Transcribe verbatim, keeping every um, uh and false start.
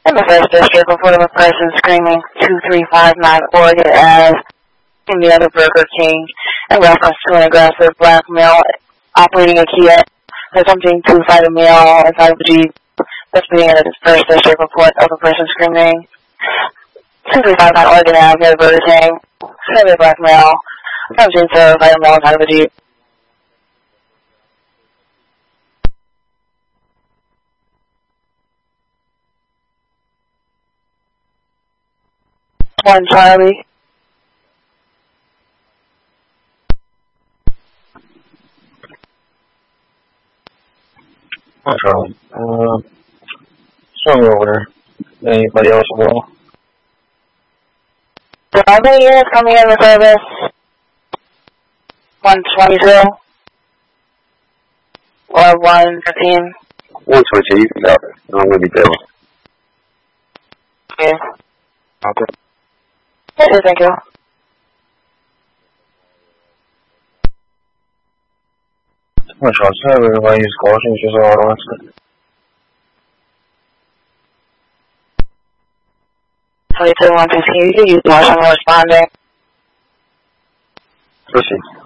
In the first district, report of a person screaming two three five nine Oregon as in the other Burger King in reference to an aggressive black male operating a Kia attempting to fight a male inside of the Jeep. This being in the first district, report of a person screaming two three five nine Oregon Ave near the Burger King. Screaming a black male attempting to fight a male inside of the Jeep. One Charlie. Hi, Charlie. Uh, show me over there. Anybody else involved? So how many units coming in the service? one twenty-two? Or one fifteen? one twenty-two, you can got it. I'm going to be there. Okay. Okay. Okay, thank you. Hi, Charlie. Sorry, everybody use caution. It's just all on accident. twenty-two, one fifteen, you can use more, I'm responding. Proceed.